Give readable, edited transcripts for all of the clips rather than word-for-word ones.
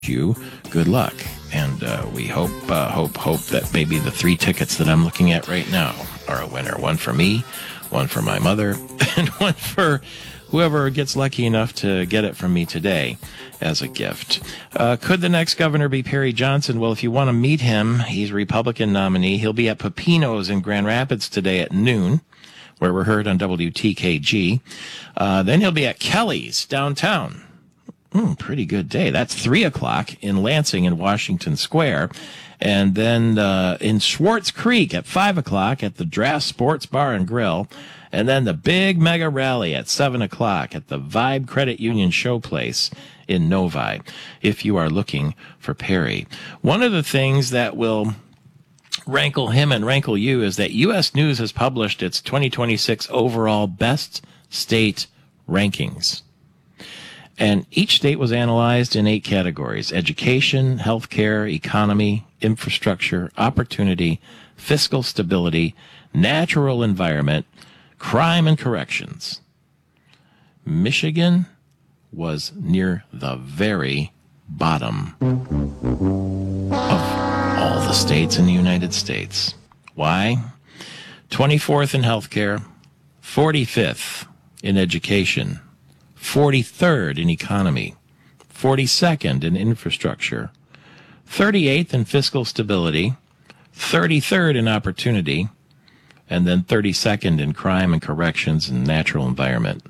you good luck. And we hope that maybe the 3 tickets that I'm looking at right now are a winner. One for me, one for my mother, and one for whoever gets lucky enough to get it from me today as a gift. Could the next governor be Perry Johnson? Well, if you want to meet him, he's a Republican nominee. He'll be at Pepino's in Grand Rapids today at noon, where we're heard on WTKG. Then he'll be at Kelly's downtown. Pretty good day. That's 3 o'clock in Lansing in Washington Square. And then in Swartz Creek at 5 o'clock at the Draft Sports Bar and Grill. And then the big mega rally at 7 o'clock at the Vibe Credit Union Showplace in Novi, if you are looking for Perry. One of the things that will rankle him and rankle you is that U.S. News has published its 2026 overall best state rankings. And each state was analyzed in 8 categories: education, healthcare, economy, infrastructure, opportunity, fiscal stability, natural environment, crime, and corrections. Michigan was near the very bottom of all the states in the United States. Why? 24th in healthcare, 45th in education, 43rd in economy, 42nd in infrastructure, 38th in fiscal stability, 33rd in opportunity, and then 32nd in crime and corrections and natural environment.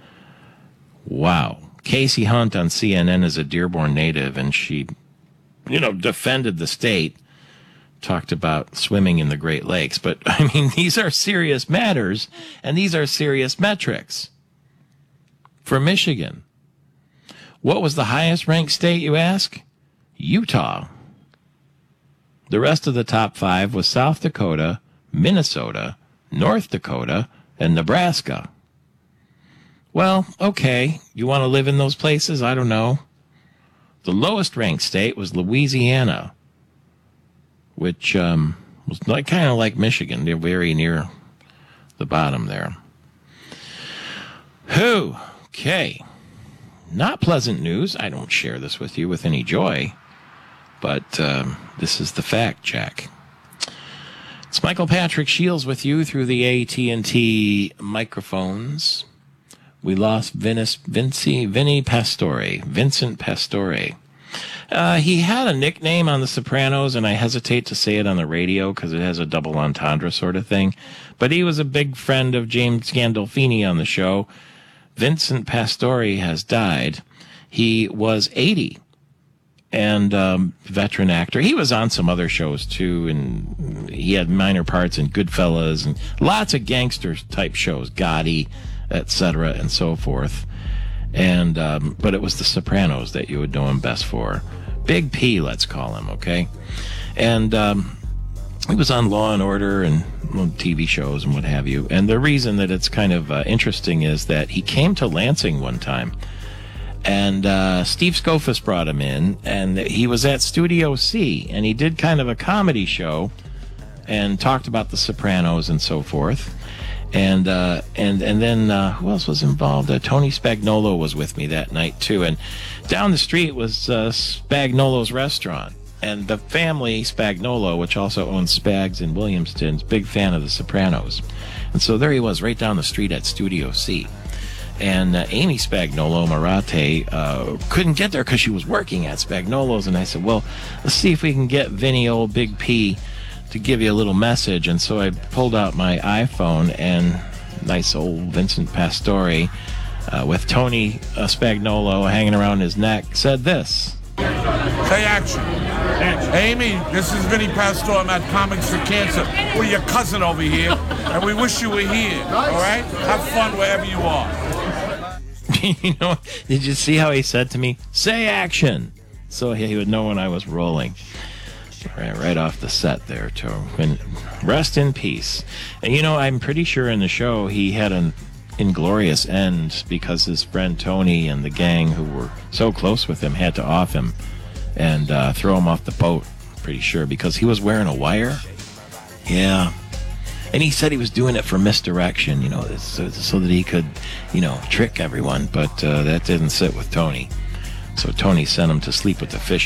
Wow. Casey Hunt on CNN is a Dearborn native, and she, defended the state, talked about swimming in the Great Lakes. But, these are serious matters, and these are serious metrics. For Michigan, what was the highest ranked state, you ask? Utah. The rest of the top 5 was South Dakota, Minnesota, North Dakota, and Nebraska. Well, okay, you want to live in those places? I don't know. The lowest ranked state was Louisiana, which was kind of like Michigan. They're very near the bottom there. Okay. Not pleasant news. I don't share this with you with any joy, but this is the fact check. It's Michael Patrick Shields with you through the AT&T microphones. We lost Vincent Pastore. He had a nickname on The Sopranos, and I hesitate to say it on the radio because it has a double entendre sort of thing. But he was a big friend of James Gandolfini on the show. Vincent Pastore has died. He was 80 and veteran actor. He was on some other shows too, and he had minor parts in Goodfellas and lots of gangster type shows, Gotti, etc., and so forth. And but it was The Sopranos that you would know him best for. Big P, let's call him, okay? And he was on Law and Order and TV shows and what have you. And the reason that it's kind of interesting is that he came to Lansing one time, and Steve Skofus brought him in, and he was at Studio C, and he did kind of a comedy show and talked about The Sopranos and so forth. And then who else was involved? Tony Spagnuolo was with me that night too. And down the street was Spagnuolo's restaurant. And the family, Spagnuolo, which also owns Spags in Williamston, is a big fan of The Sopranos. And so there he was, right down the street at Studio C. And Amy Spagnuolo, Marate, couldn't get there because she was working at Spagnuolo's. And I said, well, let's see if we can get Vinny, old Big P, to give you a little message. And so I pulled out my iPhone, and nice old Vincent Pastore, with Tony Spagnuolo hanging around his neck, said this. Say action. Amy, this is Vinny Pastore. I'm at Comics for Cancer. We're your cousin over here, and we wish you were here. All right? Have fun wherever you are. Did you see how he said to me, say action? So he would know when I was rolling. Right off the set there, too. And rest in peace. And, I'm pretty sure in the show he had an inglorious end because his friend Tony and the gang who were so close with him had to off him and throw him off the boat, pretty sure, because he was wearing a wire. Yeah. And he said he was doing it for misdirection, so that he could, trick everyone. But that didn't sit with Tony. So Tony sent him to sleep with the fish